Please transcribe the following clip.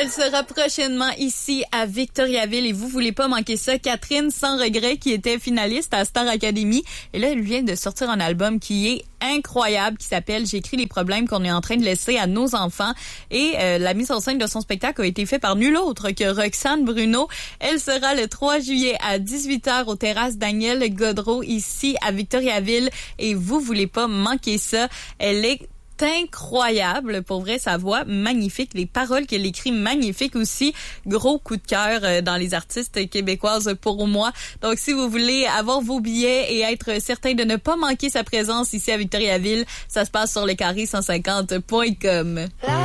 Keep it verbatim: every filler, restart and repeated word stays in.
Elle sera prochainement ici à Victoriaville et vous voulez pas manquer ça. Catherine Sans Regret qui était finaliste à Star Academy et là elle vient de sortir un album qui est incroyable qui s'appelle J'écris les problèmes qu'on est en train de laisser à nos enfants et euh, la mise en scène de son spectacle a été faite par nul autre que Roxane Bruno. Elle sera le trois juillet à dix-huit heures aux terrasses Daniel Godreau ici à Victoriaville et vous voulez pas manquer ça. Elle est incroyable, pour vrai, sa voix magnifique, les paroles qu'elle écrit magnifiques aussi, gros coup de cœur dans les artistes québécoises pour moi. Donc si vous voulez avoir vos billets et être certain de ne pas manquer sa présence ici à Victoriaville, ça se passe sur le carré cent cinquante point com.